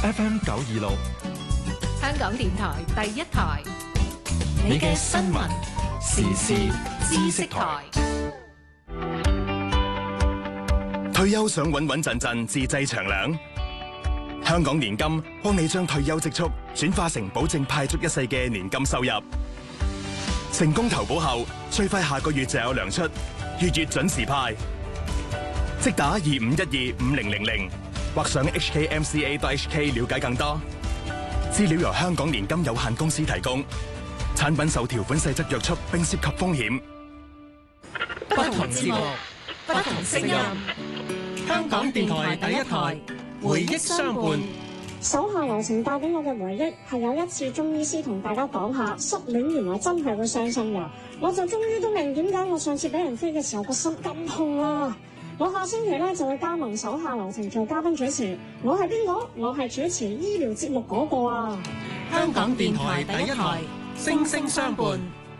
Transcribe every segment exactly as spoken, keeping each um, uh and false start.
F M 九二六， 香港電台第一台， 你嘅新聞時事知識台。 退休想穩穩陣陣自製長糧？香港年金幫你將退休積蓄轉化成保證派足一世嘅年金收入。成功投保後，最快下個月就有糧出，月月準時派。即打二五一二五零零零，或上 h k m c a dot h k 了解更多。資料由香港年金有限公司提供，產品受條款細則約束並涉及風險。 不同節目，不同聲音。香港電台第一台，回憶相伴。 手下留情帶俾我嘅回憶係有一次中醫師同大家講下失戀原來真係會傷心嘅，我就終於都明點解我上次俾人飛嘅時候個心咁痛啦。我下星期咧就會加盟手下留情做嘉賓主持，我係邊個？我係主持醫療節目嗰個啊！ 香港電台第一台，聲聲相伴。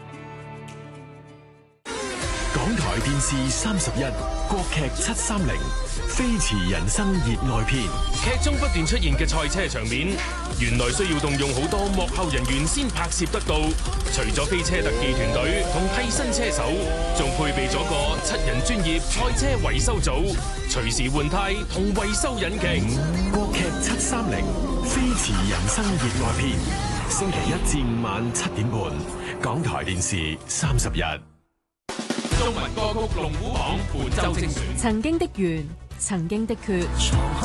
港台電視三十一，國劇七三零，飛馳人生熱愛篇。 劇中不斷出現嘅賽車場面，原來需要動用好多幕後人員先拍攝得到。除咗飛車特技團隊同替身車手，仲配備咗個七人專業賽車維修組，隨時換胎同維修引擎。 國劇七三零，飛馳人生熱愛篇，星期一至五晚七點半，港台電視三十一。 中文歌曲龍虎榜本周精選。 曾經的緣，曾經的缺。